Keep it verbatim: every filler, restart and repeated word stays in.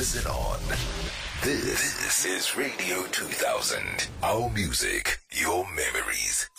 listen on. This, this is Radio two thousand. Our music, your memories.